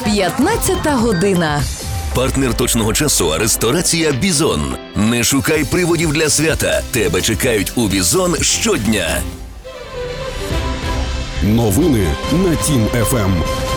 15 година. Партнер точного часу – ресторація «Бізон». Не шукай приводів для свята. Тебе чекають у «Бізон» щодня. Новини на Тім ФМ.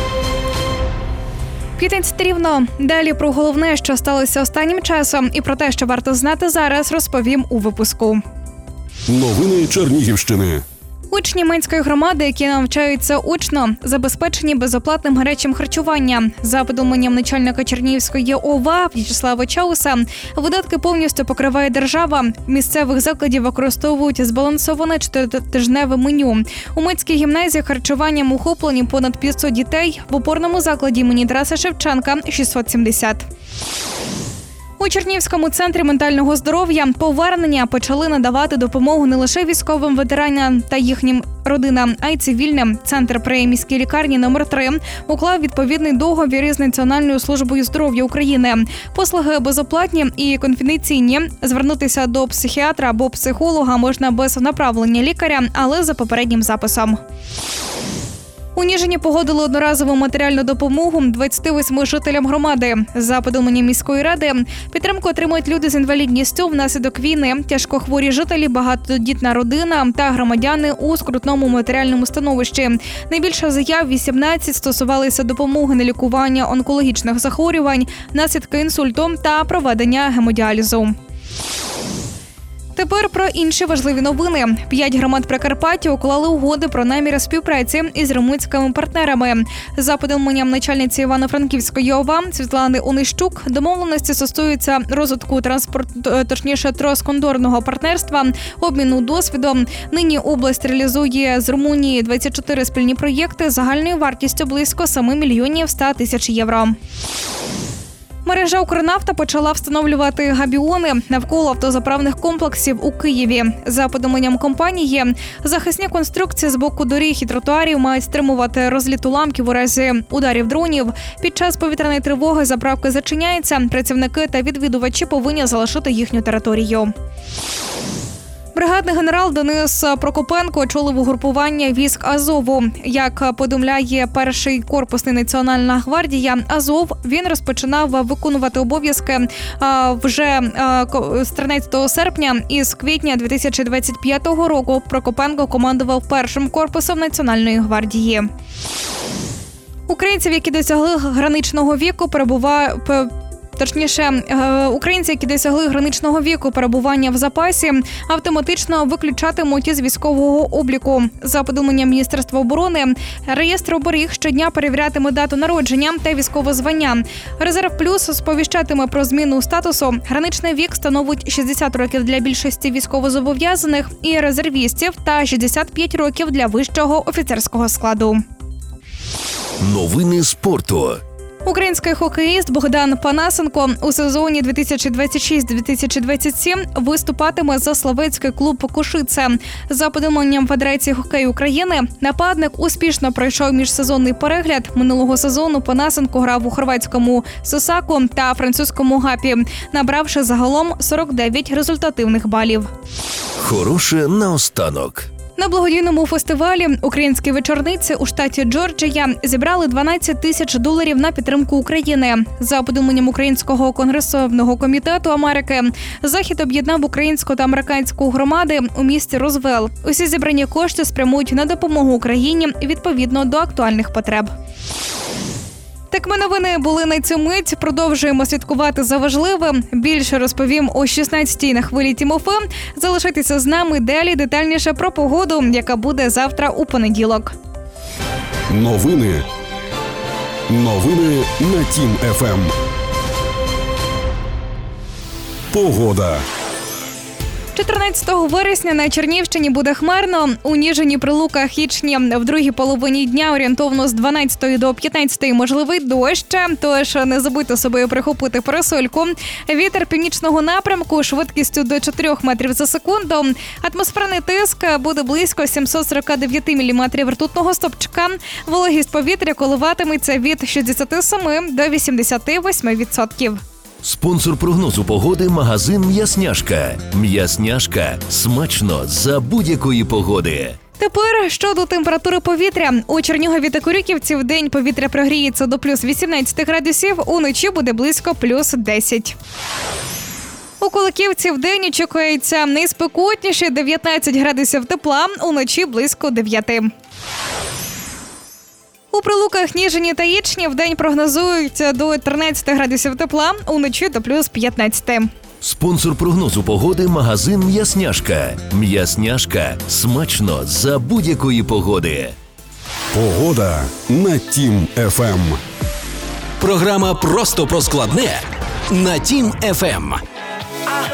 15 рівно. Далі про головне, що сталося останнім часом, і про те, що варто знати зараз, розповім у випуску. Новини Чернігівщини. Учні Менської громади, які навчаються очно, забезпечені безоплатним гарячим харчуванням. За повідомленням начальника Чернігівської ОВА В'ячеслава Чауса, видатки повністю покриває держава. Місцевих закладів використовують збалансоване 4-тижневе меню. У Менській гімназії харчуванням охоплені понад 500 дітей, в опорному закладі імені Тараса Шевченка – 670. У Чернігівському центрі ментального здоров'я повернення почали надавати допомогу не лише військовим ветеранам та їхнім родинам, а й цивільним. Центр при міській лікарні номер 3 уклав відповідний договір із Національною службою здоров'я України. Послуги безоплатні і конфіденційні. Звернутися до психіатра або психолога можна без направлення лікаря, але за попереднім записом. У Ніжині погодили одноразову матеріальну допомогу 28 жителям громади. За повідомленням міської ради, підтримку отримують люди з інвалідністю внаслідок війни, тяжкохворі жителі, багатодітна родина та громадяни у скрутному матеріальному становищі. Найбільше заяв 18 стосувалися допомоги на лікування онкологічних захворювань, наслідки інсульту та проведення гемодіалізу. Тепер про інші важливі новини. 5 громад Прикарпаття уклали угоди про наміри співпраці із румунськими партнерами. За повідомленням начальниці Івано-Франківської ОВА Світлани Онищук, домовленості стосуються розвитку транскордонного партнерства, обміну досвідом. Нині область реалізує з Румунії 24 спільні проєкти загальною вартістю близько 7 мільйонів 100 тисяч євро. Мережа «Укрнафта» почала встановлювати габіони навколо автозаправних комплексів у Києві. За повідомленням компанії, захисні конструкції з боку доріг і тротуарів мають стримувати розліт уламків у разі ударів дронів. Під час повітряної тривоги заправки зачиняються, працівники та відвідувачі повинні залишити їхню територію. Бригадний генерал Денис Прокопенко очолив угрупування військ Азову. Як повідомляє перший корпусний Національна гвардія Азов, він розпочинав виконувати обов'язки вже з 13 серпня. І з квітня 2025 року Прокопенко командував першим корпусом Національної гвардії. Українців, які досягли граничного віку, українці, які досягли граничного віку перебування в запасі, автоматично виключатимуть із військового обліку. За повідомленням Міністерства оборони, реєстр оберіг щодня перевірятиме дату народження та військове звання. Резерв Плюс сповіщатиме про зміну статусу. Граничний вік становить 60 років для більшості військовозобов'язаних і резервістів та 65 років для вищого офіцерського складу. Новини спорту. Український хокеїст Богдан Панасенко у сезоні 2026-2027 виступатиме за словацький клуб «Кошице». За повідомленням Федерації хокею України, нападник успішно пройшов міжсезонний перегляд. Минулого сезону Панасенко грав у хорватському «Сосаку» та французькому «Гапі», набравши загалом 49 результативних балів. Хороше наостанок. На благодійному фестивалі «Українські вечорниці» у штаті Джорджія зібрали $12 тисяч на підтримку України. За повідомленням Українського конгресового комітету Америки, захід об'єднав українську та американську громади у місті Розвелл. Усі зібрані кошти спрямують на допомогу Україні відповідно до актуальних потреб. Такими новини були на цю мить. Продовжуємо слідкувати за важливим. Більше розповім о 16-й на хвилі Тім ФМ. Залишайтеся з нами, далі детальніше про погоду, яка буде завтра у понеділок. Новини на Тім ФМ. Погода. 14 вересня на Чернігівщині буде хмарно. У Ніжині, Прилуках, Ічні в другій половині дня орієнтовно з 12 до 15 можливий дощ, тож не забудьте собою прихопити парасольку. Вітер північного напрямку швидкістю до 4 метрів за секунду. Атмосферний тиск буде близько 749 міліметрів ртутного стовпчика. Вологість повітря коливатиметься від 67 до 88%. Спонсор прогнозу погоди – магазин «М'ясняшка». «М'ясняшка» – смачно за будь-якої погоди. Тепер щодо температури повітря. У Чернігові та Корюківці в день повітря прогріється до плюс 18 градусів, уночі буде близько плюс 10. У Куликівці в день очікується найспекотніше 19 градусів тепла, уночі близько 9. У Прилуках, Ніжині та Ічні в день прогнозують до 13 градусів тепла, уночі до плюс 15. Спонсор прогнозу погоди – магазин «М'ясняшка». «М'ясняшка» – смачно за будь-якої погоди. Погода на Тім ФМ. Програма «Просто про складне» на Тім ФМ.